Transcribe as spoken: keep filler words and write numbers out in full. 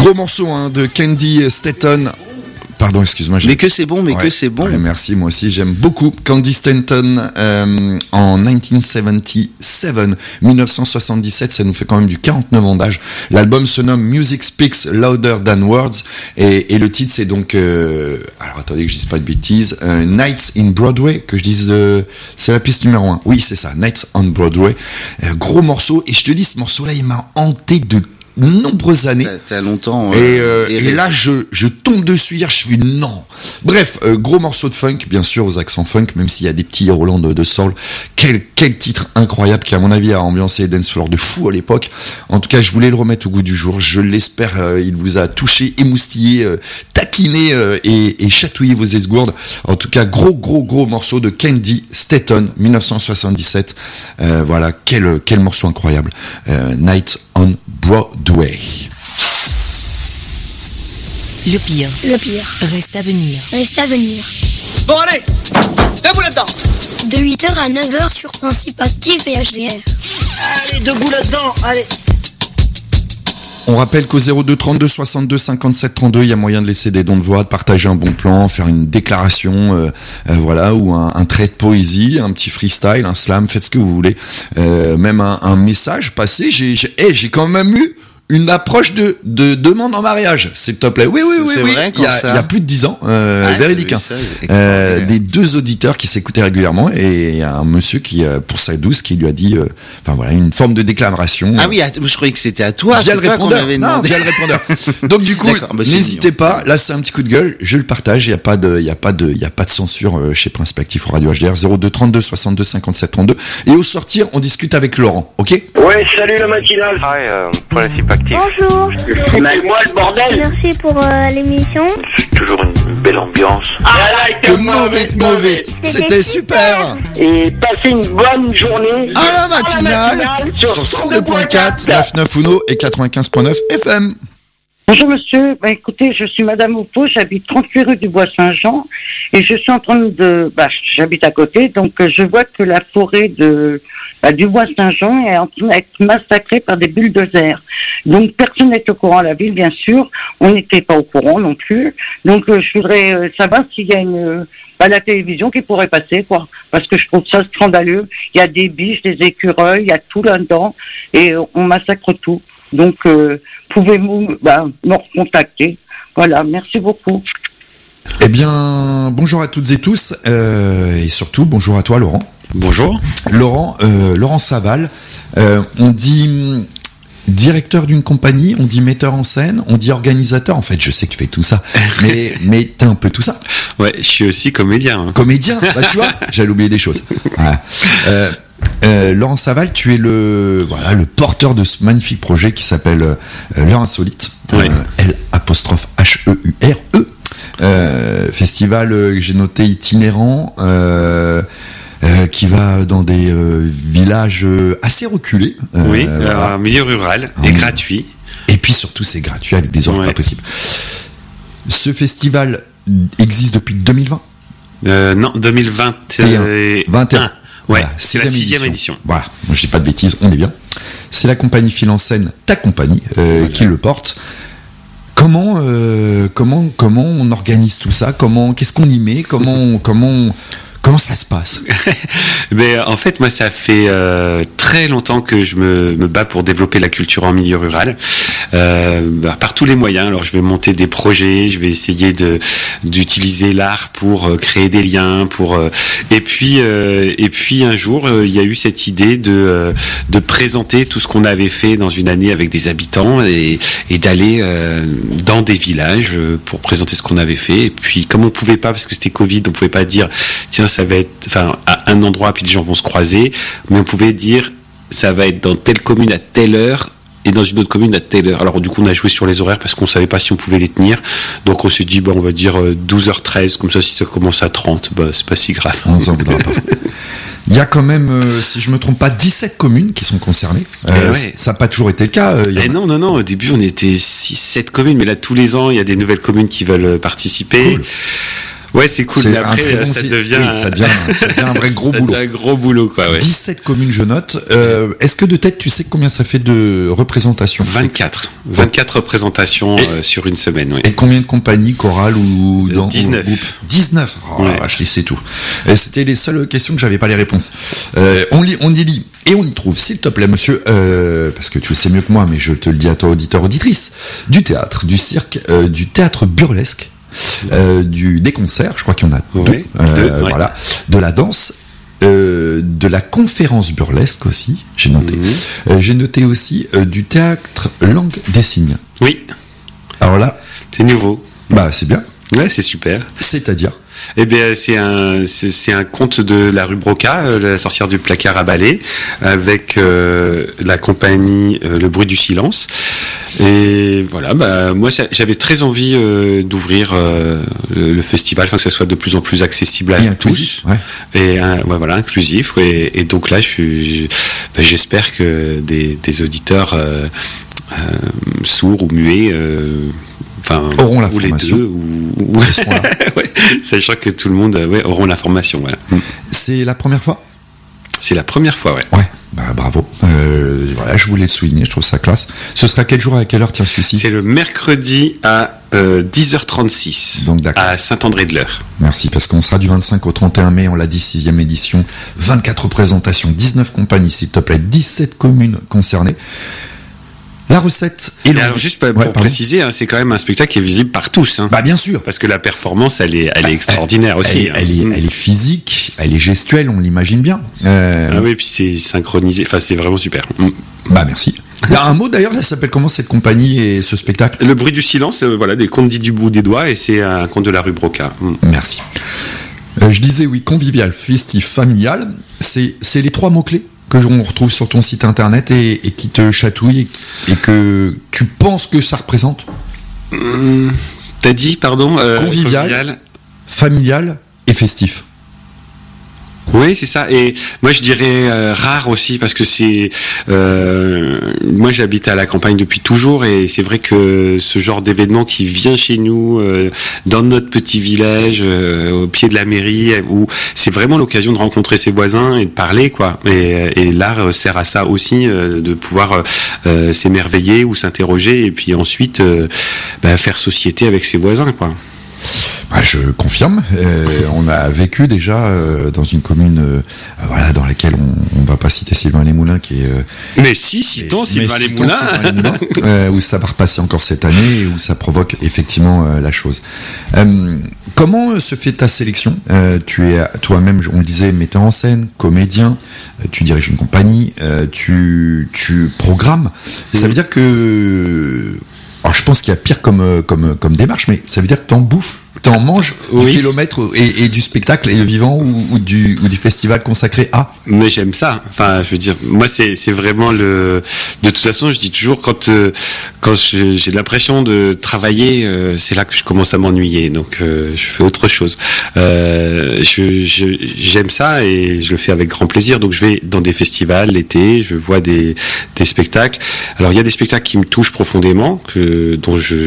Gros morceau hein, de Candy Stanton. Pardon, excuse-moi. Mais que c'est bon, mais ouais. que c'est bon. Ouais, merci, moi aussi, j'aime beaucoup Candy Stanton euh, en dix-neuf cent soixante-dix-sept, dix-neuf cent soixante-dix-sept, ça nous fait quand même du quarante-neuf ans d'âge. L'album se nomme Music Speaks Louder Than Words et, et le titre c'est donc, euh, alors attendez que je dise pas de bêtises, euh, Nights in Broadway, que je dise, euh, c'est la piste numéro un. Oui, c'est ça, Nights on Broadway. Euh, gros morceau, et je te dis, ce morceau-là, il m'a hanté de nombreuses années. T'as, t'as longtemps. Euh, et, euh, et là, je, je tombe dessus hier, je suis non. Bref, euh, gros morceau de funk, bien sûr, aux accents funk, même s'il y a des petits Roland de, de soul. Quel, quel titre incroyable qui, à mon avis, a ambiancé dance floor de fou à l'époque. En tout cas, je voulais le remettre au goût du jour. Je l'espère, euh, il vous a touché, émoustillé, euh, taquiné euh, et, et chatouillé vos esgourdes. En tout cas, gros, gros, gros morceau de Candy Stanton, dix-neuf cent soixante-dix-sept. Euh, voilà, quel, quel morceau incroyable. Euh, Night on Broadway. Le pire. Le pire. Reste à venir. Reste à venir. Bon allez, debout là-dedans. De huit heures à neuf heures sur Principe Actif et H D R. Allez, debout là-dedans, allez. On rappelle qu'au zéro deux trente-deux soixante-deux cinquante-sept trente-deux, il y a moyen de laisser des dons de voix, de partager un bon plan, faire une déclaration, euh, euh, voilà, ou un, un trait de poésie, un petit freestyle, un slam, faites ce que vous voulez. Euh, même un, un message passé. J'ai, j'ai, hey, j'ai quand même eu une approche de, de demande en mariage, s'il te plaît. Oui, oui, oui, c'est oui. vrai, il y a, il y a plus de dix ans, euh, ouais, véridique. Hein. Ça, euh, des deux auditeurs qui s'écoutaient régulièrement et il y a un monsieur qui, euh, pour sa douce, qui lui a dit, euh, enfin voilà, une forme de déclaration. Ah oui, je croyais que c'était à toi. Via le répondeur. Non, via le répondeur. Donc du coup, bah, n'hésitez mignon. pas. Là, c'est un petit coup de gueule. Je le partage. Il y a pas de, il y a pas de, il y a pas de censure euh, chez Principe Actif ou Radio H D R. zéro deux trente-deux soixante-deux cinquante-sept trente-deux. Et au sortir, on discute avec Laurent. Ok? Ouais, salut la matinale. Hi, euh, Principe Actif. Bonjour. C'est moi le bordel. Merci pour euh, l'émission. C'est toujours une belle ambiance. Ah, que mauvais, mauvais. C'était super. Et passez une bonne journée. À la matinale, à la matinale sur cent deux point quatre, neuf Uno et quatre-vingt-quinze point neuf F M. Bonjour monsieur, bah, écoutez, je suis Madame Oupo, j'habite trente-huit rue du Bois-Saint-Jean et je suis en train de, bah, j'habite à côté, donc euh, je vois que la forêt de bah, du Bois-Saint-Jean est en train d'être massacrée par des bulldozers. Donc personne n'est au courant à la ville, bien sûr, on n'était pas au courant non plus. Donc euh, je voudrais euh, savoir s'il y a une bah, la télévision qui pourrait passer, quoi, parce que je trouve ça scandaleux. Il y a des biches, des écureuils, il y a tout là-dedans et euh, on massacre tout. Donc, euh, pouvez-vous bah, me recontacter? Voilà, merci beaucoup. Eh bien, bonjour à toutes et tous, euh, et surtout, bonjour à toi, Laurent. Bonjour. Laurent, euh, Laurent Saval, euh, on dit directeur d'une compagnie, on dit metteur en scène, on dit organisateur. En fait, je sais que tu fais tout ça, mais, mais t'es un peu tout ça. Ouais, je suis aussi comédien. Hein. Comédien, bah tu vois, j'allais oublier des choses. Ouais. Euh, Euh, Laurent Saval, tu es le voilà le porteur de ce magnifique projet qui s'appelle euh, L'heure insolite, oui. euh, L apostrophe H E U R E, euh, festival euh, que j'ai noté itinérant, euh, euh, qui va dans des euh, villages euh, assez reculés. Euh, oui, voilà. Un milieu rural et mmh. gratuit. Et puis surtout, c'est gratuit avec des offres ouais. pas possibles. Ce festival existe depuis deux mille vingt. Euh, non, deux mille vingt et un. vingt et un. Ouais, voilà, c'est la sixième édition. édition. Voilà, moi je dis pas de bêtises, on est bien. C'est la compagnie Fil en Scène, ta compagnie, euh, voilà. qui le porte. Comment, euh, comment, comment on organise tout ça? Comment, qu'est-ce qu'on y met? Comment, comment, comment ça se passe? Mais en fait, moi, ça fait euh, très longtemps que je me, me bats pour développer la culture en milieu rural, euh, bah, par tous les moyens. Alors, je vais monter des projets, je vais essayer de d'utiliser l'art pour euh, créer des liens, pour euh, et puis euh, et puis un jour, euh, il y a eu cette idée de euh, de présenter tout ce qu'on avait fait dans une année avec des habitants et, et d'aller euh, dans des villages euh, pour présenter ce qu'on avait fait. Et puis, comme on pouvait pas, parce que c'était Covid, on pouvait pas dire tiens, ça va être, enfin, à un endroit puis les gens vont se croiser, mais on pouvait dire ça va être dans telle commune à telle heure et dans une autre commune à telle heure. Alors du coup on a joué sur les horaires parce qu'on savait pas si on pouvait les tenir, donc on s'est dit bon, on va dire douze heures treize, comme ça si ça commence à trente, bah, c'est pas si grave. On s'en voudra pas. Il y a quand même, euh, si je me trompe pas, dix-sept communes qui sont concernées. Euh, ouais. Ça n'a pas toujours été le cas. Euh, a... Non, non, non. Au début, on était six sept communes, mais là, tous les ans, il y a des nouvelles communes qui veulent participer. Cool. Ouais, c'est cool. C'est Mais un après, très bon ça, site. devient Oui, ça devient, ça devient un vrai gros ça boulot. devient un gros boulot, quoi. Ouais. dix-sept communes, je note. Euh, est-ce que de tête, tu sais combien ça fait de représentations? vingt-quatre. vingt-quatre représentations Et- euh, sur une semaine, oui. Et combien de compagnies, chorales ou Euh, dans dix-neuf. ou groupes dix-neuf. Oh, Ouais. la vache, je sais tout. Et c'était les seules questions que j'avais pas les réponses. Euh, on lit, on y lit et on y trouve, s'il te plaît, monsieur, euh, parce que tu le sais mieux que moi, mais je te le dis à toi, auditeur, auditrice, du théâtre, du cirque, euh, du théâtre burlesque, euh, du des concerts, je crois qu'il y en a Ouais, deux, euh, deux, ouais. voilà, de la danse. Euh, de la conférence burlesque aussi, j'ai noté. Mhm. Euh, j'ai noté aussi euh, du théâtre langue des signes. Oui, Alors là, c'est nouveau. bah c'est bien. Ouais, c'est super. C'est-à-dire. Eh bien, c'est un, c'est, c'est un conte de la rue Broca, euh, la sorcière du placard à balai, avec euh, la compagnie euh, Le Bruit du Silence. Et voilà, bah, moi j'a- j'avais très envie euh, d'ouvrir euh, le, le festival, enfin que ça soit de plus en plus accessible à Et tous. inclusif, ouais. Et euh, ouais, voilà, inclusif. Et, et donc là, je suis, je- bah, j'espère que des, des auditeurs euh, euh, sourds ou muets, euh, enfin, Auront la ou les formation. deux, ou, ou- Ils seront là. ouais, sachant que tout le monde euh, ouais, auront l'information. Voilà. C'est la première fois. C'est la première fois, ouais. Ouais, bah bravo. Euh, voilà, je voulais le souligner, je trouve ça classe. Ce sera quel jour et à quelle heure, tiens, celui-ci? C'est le mercredi à euh, dix heures trente-six Donc d'accord. à Saint-André-de-l'Eure. Merci, parce qu'on sera du vingt-cinq au trente et un mai, on l'a dit, sixième édition, vingt-quatre représentations, dix-neuf compagnies, s'il te plaît, dix-sept communes concernées. La recette est Et longue. alors juste pour Ouais, pardon. préciser, hein, c'est quand même un spectacle qui est visible par tous. Hein, Bah bien sûr. parce que la performance, elle est, elle est extraordinaire aussi. Elle, est- hein. elle est, elle est physique, elle est gestuelle, on l'imagine bien. Euh, Ah oui, puis c'est synchronisé. Enfin, c'est vraiment super. Mm. Bah merci. Il y a un mot d'ailleurs, ça s'appelle comment cette compagnie et ce spectacle? Le Bruit du Silence, euh, voilà, des contes dits du bout des doigts, et c'est un conte de la rue Broca. Mm. Merci. Euh, je disais oui, convivial, festif, familial, c'est c'est les trois mots-clés que on retrouve sur ton site internet et, et qui te chatouillent et, et que tu penses que ça représente. Mm. T'as dit, pardon euh, Convivial. Familial et festif. Oui, c'est ça. Et moi, je dirais euh, rare aussi parce que c'est. Euh, moi, j'habite à la campagne depuis toujours et c'est vrai que ce genre d'événement qui vient chez nous, euh, dans notre petit village, euh, au pied de la mairie, où c'est vraiment l'occasion de rencontrer ses voisins et de parler, quoi. Et, et l'art euh, sert à ça aussi, euh, de pouvoir euh, s'émerveiller ou s'interroger et puis ensuite euh, bah, faire société avec ses voisins, quoi. Bah, je confirme. Euh, on a vécu déjà euh, dans une commune, euh, voilà, dans laquelle on, on va pas citer Sylvain Lesmoulins, qui est. Euh, Mais si, citons mais Sylvain citons Lesmoulins. Sylvain Lesmoulins, euh, où ça va repasser encore cette année et où ça provoque effectivement euh, la chose. Euh, comment euh, se fait ta sélection? euh, Tu es toi-même, on le disait, metteur en scène, comédien. euh, Tu diriges une compagnie. euh, tu tu programmes. Ça veut dire que. Alors, je pense qu'il y a pire comme, euh, comme, comme démarche, mais ça veut dire que t'en bouffes, t'en manges Oui. du kilomètre et, et du spectacle et le vivant ou, ou, du, ou du festival consacré à. Mais j'aime ça. Enfin, je veux dire, moi, c'est c'est vraiment le. De toute façon, je dis toujours quand euh, quand je- j'ai l'impression de travailler, euh, c'est là que je commence à m'ennuyer. Donc, euh, je fais autre chose. Euh, je je- j'aime ça et je le fais avec grand plaisir. Donc, je vais dans des festivals l'été, je vois des des spectacles. Alors, il y a des spectacles qui me touchent profondément, que dont je